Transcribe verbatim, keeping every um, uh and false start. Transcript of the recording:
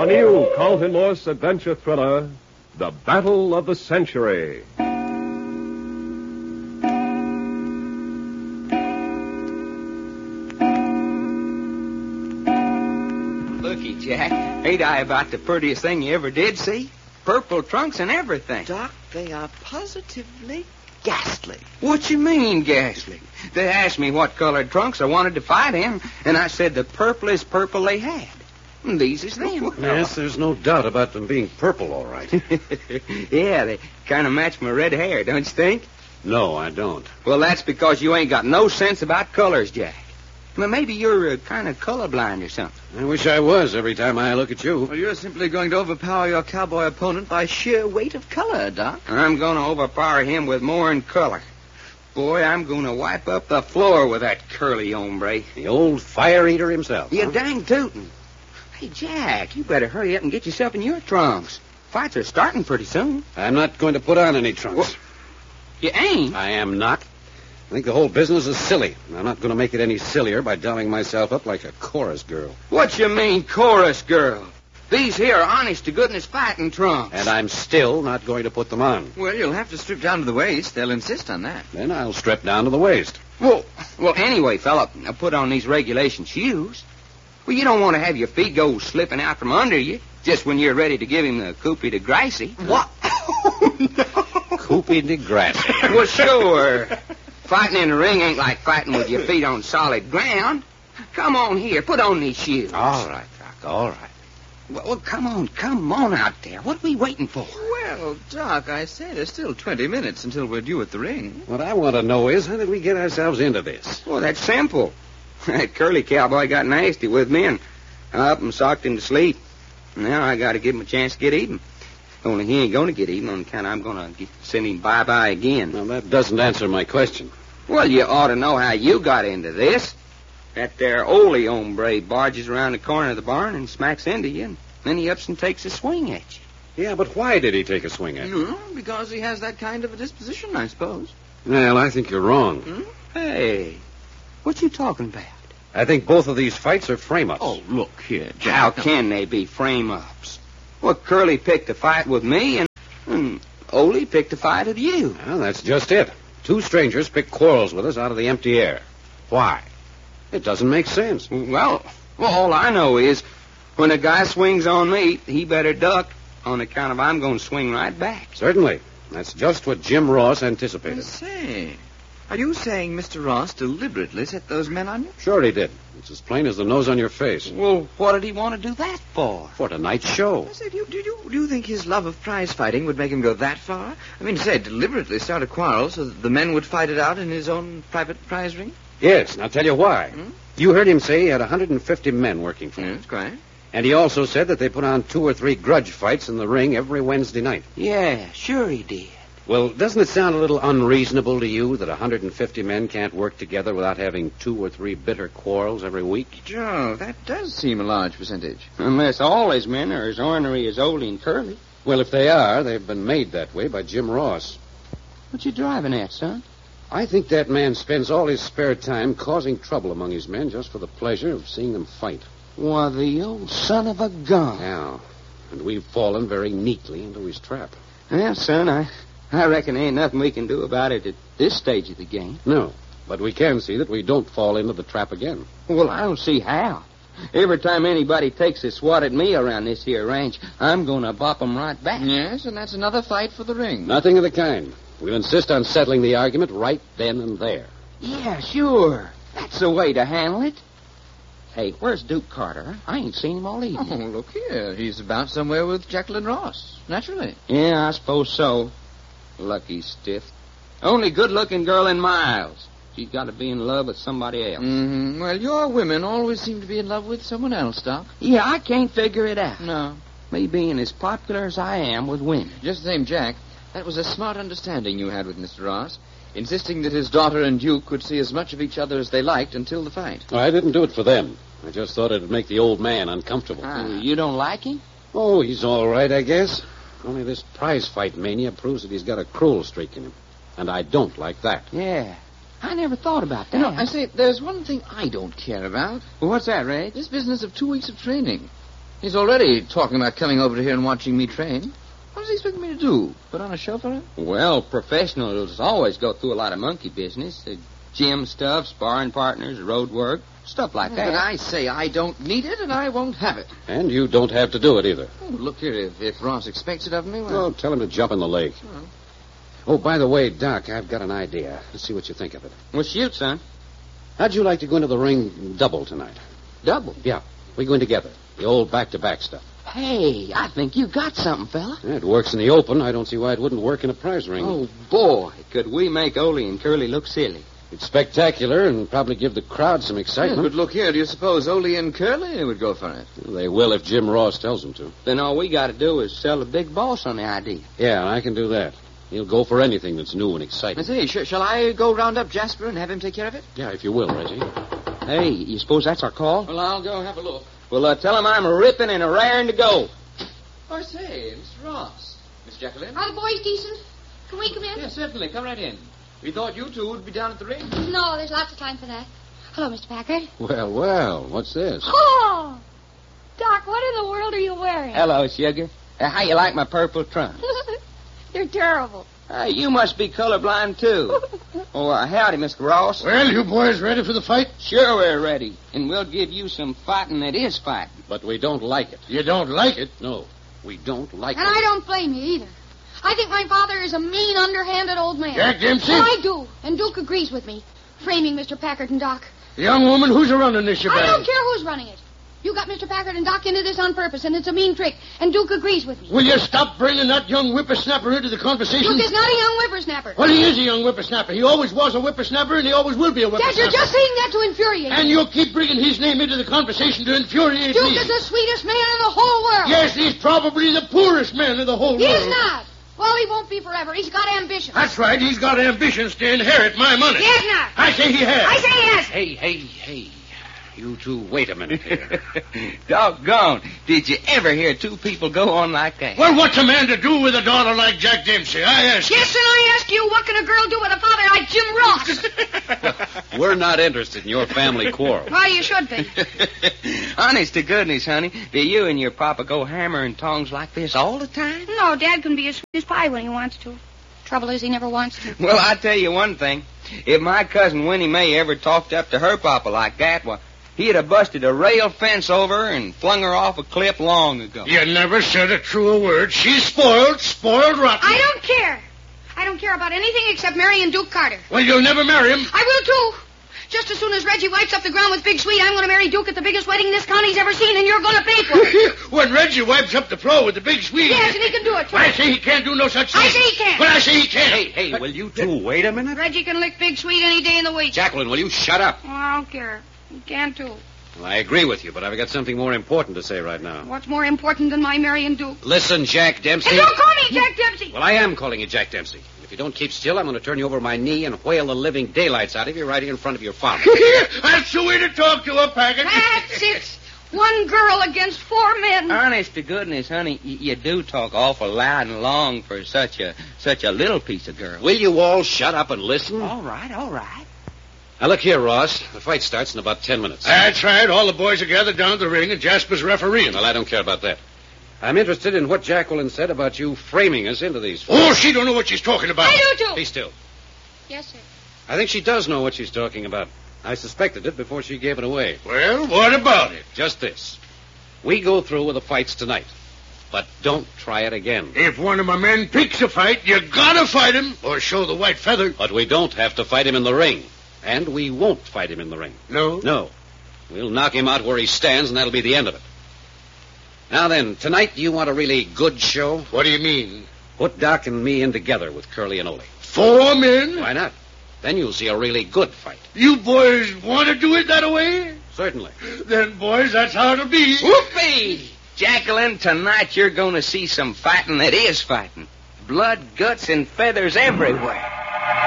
A new Carlton Morse adventure thriller, The Battle of the Century. Looky, Jack, ain't I about the prettiest thing you ever did see? Purple trunks and everything. Doc, they are positively ghastly. What you mean, ghastly? They asked me what colored trunks I wanted to fight in, and I said the purplest purple they had. And these is them. Yes, there's no doubt about them being purple, all right. Yeah, they kind of match my red hair, don't you think? No, I don't. Well, that's because you ain't got no sense about colors, Jack. Well, maybe you're uh, kind of colorblind or something. I wish I was every time I look at you. Well, you're simply going to overpower your cowboy opponent by sheer weight of color, Doc. I'm going to overpower him with more in color. Boy, I'm going to wipe up the floor with that curly hombre. The old fire eater himself. You huh? dang tootin'. Hey, Jack, you better hurry up and get yourself in your trunks. Fights are starting pretty soon. I'm not going to put on any trunks. Well, you ain't? I am not. I think the whole business is silly. I'm not going to make it any sillier by dolling myself up like a chorus girl. What you mean, chorus girl? These here are honest-to-goodness fighting trunks. And I'm still not going to put them on. Well, you'll have to strip down to the waist. They'll insist on that. Then I'll strip down to the waist. Well, well, anyway, fella, now put on these regulation shoes. Well, you don't want to have your feet go slipping out from under you just when you're ready to give him the coup de grace. What? Oh, no. Coup de grace. Well, sure. Fighting in the ring ain't like fighting with your feet on solid ground. Come on here. Put on these shoes. All right, Doc. All right. Well, well, come on. Come on out there. What are we waiting for? Well, Doc, I say there's still twenty minutes until we're due at the ring. What I want to know is, how did we get ourselves into this? Well, that's simple. That curly cowboy got nasty with me, and I up and socked him to sleep. Now I got to give him a chance to get even. Only he ain't going to get even on account I'm going to send him bye-bye again. Well, that doesn't answer my question. Well, you ought to know how you got into this. That there Ole hombre barges around the corner of the barn and smacks into you, and then he ups and takes a swing at you. Yeah, but why did he take a swing at you? No, because he has that kind of a disposition, I suppose. Well, I think you're wrong. Hmm? Hey, what you talking about? I think both of these fights are frame-ups. Oh, look here, Jack. How can they be frame-ups? Well, Curly picked a fight with me, and, and Ole picked a fight with you. Well, that's just it. Two strangers pick quarrels with us out of the empty air. Why? It doesn't make sense. Well, well, all I know is when a guy swings on me, he better duck on account of I'm going to swing right back. Certainly. That's just what Jim Ross anticipated. I say, are you saying Mister Ross deliberately set those men on you? Sure he did. It's as plain as the nose on your face. Well, what did he want to do that for? For tonight's show. I say, do you, do, you, do you think his love of prize fighting would make him go that far? I mean, say, deliberately start a quarrel so that the men would fight it out in his own private prize ring? Yes, and I'll tell you why. Hmm? You heard him say he had one hundred fifty men working for him. Yes, quite. And he also said that they put on two or three grudge fights in the ring every Wednesday night. Yeah, sure he did. Well, doesn't it sound a little unreasonable to you that one hundred fifty men can't work together without having two or three bitter quarrels every week? Joe, that does seem a large percentage. Unless all his men are as ornery as Ole and Curly. Well, if they are, they've been made that way by Jim Ross. What you driving at, son? I think that man spends all his spare time causing trouble among his men just for the pleasure of seeing them fight. Why, the old son of a gun. Yeah, and we've fallen very neatly into his trap. Well, son, I, I reckon ain't nothing we can do about it at this stage of the game. No, but we can see that we don't fall into the trap again. Well, I don't see how. Every time anybody takes a swat at me around this here ranch, I'm going to bop 'em right back. Yes, and that's another fight for the ring. Nothing of the kind. We'll insist on settling the argument right then and there. Yeah, sure. That's the way to handle it. Hey, where's Duke Carter? I ain't seen him all Oh, evening. look here. He's about somewhere with Jacqueline Ross. Naturally. Yeah, I suppose so. Lucky stiff. Only good-looking girl in miles. She's got to be in love with somebody else. Mm-hmm. Well, your women always seem to be in love with someone else, Doc. Yeah, I can't figure it out. No. Me being as popular as I am with women. Just the same, Jack. That was a smart understanding you had with Mister Ross, insisting that his daughter and Duke could see as much of each other as they liked until the fight. I didn't do it for them. I just thought it'd make the old man uncomfortable. Ah. You don't like him? Oh, he's all right, I guess. Only this prize fight mania proves that he's got a cruel streak in him. And I don't like that. Yeah. I never thought about that. You know, I say, there's one thing I don't care about. Well, what's that, Ray? This business of two weeks of training. He's already talking about coming over here and watching me train. What does he expect me to do? Put on a show for him? Well, professionals always go through a lot of monkey business. Uh, gym stuff, sparring partners, road work, stuff like that. But I say I don't need it, and I won't have it. And you don't have to do it either. Oh, look here, if, if Ross expects it of me, well... Well, tell him to jump in the lake. Oh. Oh, by the way, Doc, I've got an idea. Let's see what you think of it. Well, shoot, son. How'd you like to go into the ring double tonight? Double? Yeah, we go in together. The old back-to-back stuff. Hey, I think you got something, fella. Yeah, it works in the open. I don't see why it wouldn't work in a prize ring. Oh, boy, could we make Ole and Curly look silly. It's spectacular and probably give the crowd some Yeah, excitement. but look here, do you suppose Ole and Curly would go for it? Well, they will if Jim Ross tells them to. Then all we got to do is sell the big boss on the idea. Yeah, I can do that. He'll go for anything that's new and I exciting. say, sh- shall I go round up Jasper and have him take care of it? Yeah, if you will, Reggie. Hey, you suppose that's our call? Well, I'll go have a look. Well, uh, tell him I'm a ripping and a raring to go. I say, Mister Ross. Miss Jacqueline? Are the boys decent? Can we come in? Yes, certainly. Come right in. We thought you two would be down at the ring. No, there's lots of time for that. Hello, Mister Packard. Well, well, what's this? Oh! Doc, what in the world are you wearing? Hello, sugar. Uh, how you like my purple trunk? You're terrible. Uh, you must be colorblind, too. Oh, uh, howdy, Mister Ross. Well, you boys ready for the fight? Sure we're ready. And we'll give you some fighting that is fighting. But we don't like it. You don't like it? No, we don't like And it. I don't blame you either. I think my father is a mean, underhanded old man. Jack Dempsey? Oh, I do. And Duke agrees with me. Framing Mister Packard and Doc. Young woman, who's a running this shebang? I don't care who's running it. You got Mister Packard and Doc into this on purpose, and it's a mean trick. And Duke agrees with me. Will you stop bringing that young whippersnapper into the conversation? Duke is not a young whippersnapper. Well, he is a young whippersnapper. He always was a whippersnapper, and he always will be a Dad, whippersnapper. you're just saying that to infuriate And me. you'll keep bringing his name into the conversation to infuriate Duke me. is the sweetest man in the whole world. Yes, he's probably the poorest man in the whole He's world. not. Well, he won't be forever. He's got ambition. That's right. He's got ambitions to inherit my money. He has not. I say he has. I say he has. Hey, hey, hey. You two, wait a minute here. Doggone. Did you ever hear two people go on like that? Well, what's a man to do with a daughter like Jack Dempsey? I ask you. Yes, and I ask you, what can a girl do with a father like Jim Ross? We're not interested in your family quarrel. Well, you should be. Honest to goodness, honey, do you and your papa go hammer and tongs like this all the time? No, Dad can be as sweet as pie when he wants to. Trouble is, he never wants to. Well, I tell you one thing. If my cousin Winnie Mae ever talked up to her papa like that, well, he'd have busted a rail fence over her and flung her off a cliff long ago. You never said a truer word. She's spoiled, spoiled rotten. I don't care. I don't care about anything except marrying Duke Carter. Well, you'll never marry him. I will, too. Just as soon as Reggie wipes up the ground with Big Sweet, I'm going to marry Duke at the biggest wedding this county's ever seen, and you're going to pay for it. When Reggie wipes up the floor with the big sweet. Yes, and he can do it, too. I say he can't do no such thing. I say he can. But I say he can't. Hey, hey, will you two wait a minute? Reggie can lick Big Sweet any day in the week. Jacqueline, will you shut up? Oh, I don't care. He can, too. Well, I agree with you, but I've got something more important to say right now. What's more important than my marrying Duke? Listen, Jack Dempsey. And don't call me Jack Dempsey. Well, I am calling you Jack Dempsey. If you don't keep still, I'm going to turn you over my knee and whale the living daylights out of you right here in front of your father. That's the way to talk to a packet. That's it. One girl against four men. Honest to goodness, honey, y- you do talk awful loud and long for such a such a little piece of girl. Will you all shut up and listen? All right, all right. Now, look here, Ross. The fight starts in about ten minutes. That's right. All the boys are gathered down at the ring, and Jasper's refereeing. Well, I don't care about that. I'm interested in what Jacqueline said about you framing us into these. Oh, she don't know what she's talking about. I do, too. Be still. Yes, sir. I think she does know what she's talking about. I suspected it before she gave it away. Well, what about it? Just this. We go through with the fights tonight. But don't try it again. If one of my men picks a fight, you gotta fight him or show the white feather. But we don't have to fight him in the ring. And we won't fight him in the ring. No? No. We'll knock him out where he stands, and that'll be the end of it. Now then, tonight you want a really good show? What do you mean? Put Doc and me in together with Curly and Ole. Four men? Why not? Then you'll see a really good fight. You boys want to do it that way? Certainly. Then, boys, that's how it'll be. Whoopee! Jacqueline, tonight you're going to see some fighting that is fighting. Blood, guts, and feathers everywhere.